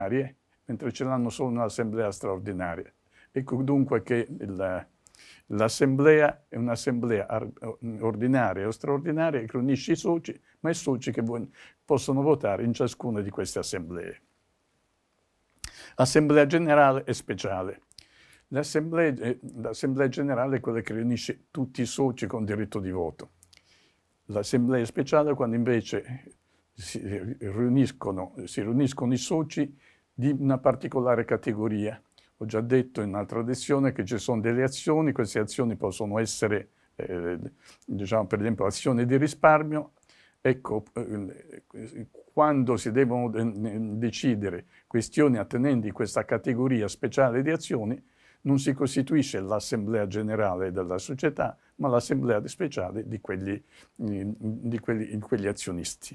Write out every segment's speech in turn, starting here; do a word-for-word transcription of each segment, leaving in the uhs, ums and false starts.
mentre ce l'hanno solo nell'assemblea straordinaria. Ecco dunque che l'assemblea è un'assemblea ordinaria o straordinaria che riunisce i soci, ma i soci che possono votare in ciascuna di queste assemblee. Assemblea generale e speciale. L'assemblea generale è quella che riunisce tutti i soci con diritto di voto. L'assemblea speciale è quando invece si riuniscono, si riuniscono i soci di una particolare categoria. Ho già detto in un'altra lezione che ci sono delle azioni, queste azioni possono essere, eh, diciamo per esempio, azioni di risparmio. Ecco, eh, quando si devono decidere questioni attenenti a questa categoria speciale di azioni, non si costituisce l'assemblea generale della società, ma l'assemblea speciale di quegli, di quelli, di quegli azionisti.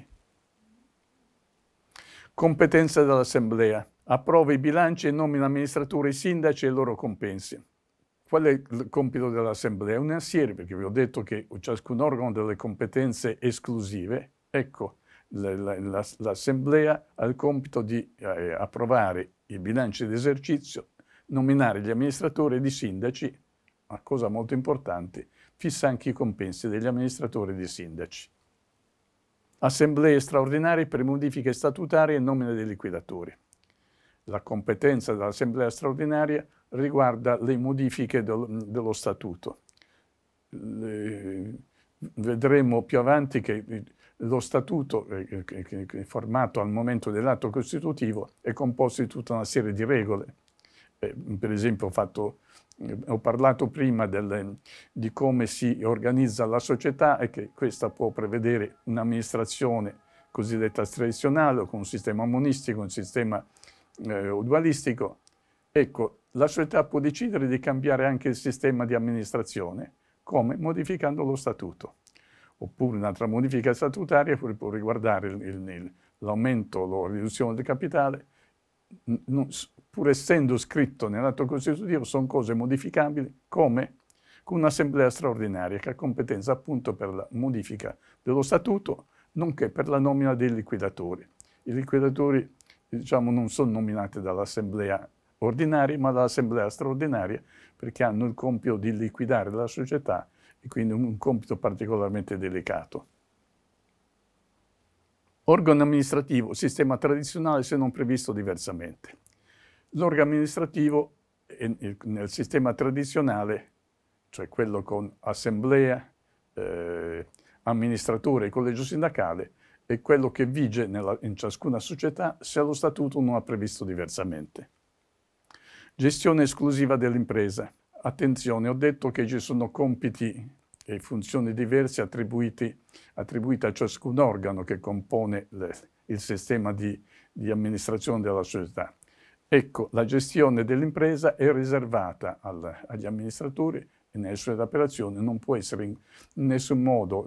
Competenza dell'assemblea. Approva i bilanci e nomina amministratori, sindaci e i loro compensi. Qual è il compito dell'assemblea? È una serie, perché vi ho detto che ciascun organo ha delle competenze esclusive. Ecco, l'assemblea ha il compito di eh, approvare i bilanci d'esercizio, nominare gli amministratori ed i sindaci, ma cosa molto importante, fissa anche i compensi degli amministratori ed i sindaci. Assemblee straordinarie per modifiche statutarie e nomine dei liquidatori. La competenza dell'assemblea straordinaria riguarda le modifiche del, dello statuto. Le, vedremo più avanti che lo statuto, eh, che, che è formato al momento dell'atto costitutivo, è composto di tutta una serie di regole. Eh, per esempio ho, fatto, eh, ho parlato prima del, di come si organizza la società e che questa può prevedere un'amministrazione cosiddetta tradizionale o con un sistema monistico, un sistema eh, dualistico. Ecco, la società può decidere di cambiare anche il sistema di amministrazione, come? Modificando lo statuto. Oppure un'altra modifica statutaria può riguardare l'aumento o la riduzione del capitale, non, pur essendo scritto nell'atto costitutivo, sono cose modificabili come con un'assemblea straordinaria che ha competenza appunto per la modifica dello statuto, nonché per la nomina dei liquidatori. I liquidatori, diciamo, non sono nominati dall'assemblea ordinaria, ma dall'assemblea straordinaria, perché hanno il compito di liquidare la società e quindi un compito particolarmente delicato. Organo amministrativo, sistema tradizionale se non previsto diversamente. L'organo amministrativo nel sistema tradizionale, cioè quello con assemblea, eh, amministratore e collegio sindacale, è quello che vige nella, in ciascuna società se lo statuto non ha previsto diversamente. Gestione esclusiva dell'impresa. Attenzione, ho detto che ci sono compiti e funzioni diverse attribuiti, attribuite a ciascun organo che compone le, il sistema di, di amministrazione della società. Ecco, la gestione dell'impresa è riservata al, agli amministratori e nelle sue operazioni non può essere in nessun modo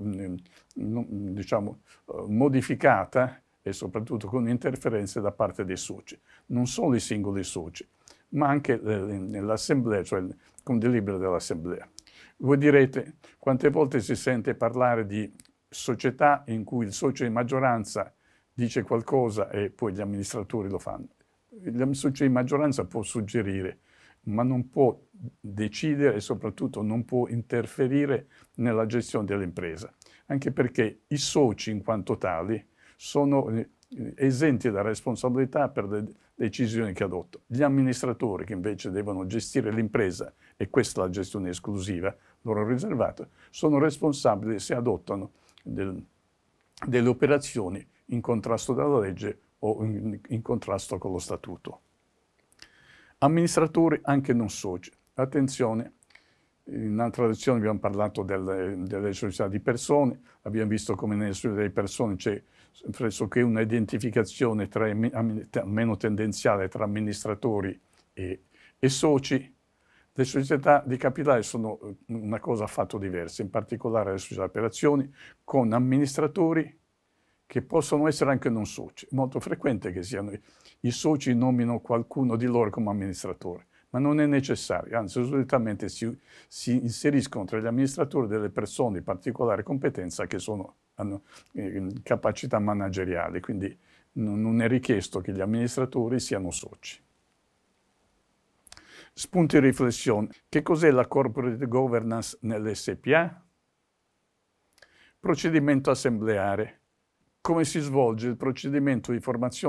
diciamo, modificata e soprattutto con interferenze da parte dei soci. Non solo i singoli soci, ma anche l'assemblea, cioè con delibera dell'assemblea. Voi direte, quante volte si sente parlare di società in cui il socio di maggioranza dice qualcosa e poi gli amministratori lo fanno? Il socio di maggioranza può suggerire, ma non può decidere e soprattutto non può interferire nella gestione dell'impresa, anche perché i soci in quanto tali sono esenti da responsabilità per le decisioni che adottano. Gli amministratori che invece devono gestire l'impresa, e questa è la gestione esclusiva, loro riservata, sono responsabili se adottano del, delle operazioni in contrasto dalla legge o in, in contrasto con lo statuto. Amministratori anche non soci. Attenzione, in un'altra lezione abbiamo parlato delle, delle società di persone, abbiamo visto come nelle società di persone c'è pressoché una identificazione tra, almeno tendenziale tra amministratori e, e soci. Le società di capitale sono una cosa affatto diversa, in particolare le società di operazioni con amministratori che possono essere anche non soci. È molto frequente che siano i soci nominano qualcuno di loro come amministratore, ma non è necessario, anzi solitamente si, si inseriscono tra gli amministratori delle persone di particolare competenza che sono, hanno eh, capacità manageriali, quindi non è richiesto che gli amministratori siano soci. Spunti di riflessione. Che cos'è la corporate governance nell'S P A? Procedimento assembleare. Come si svolge il procedimento di formazione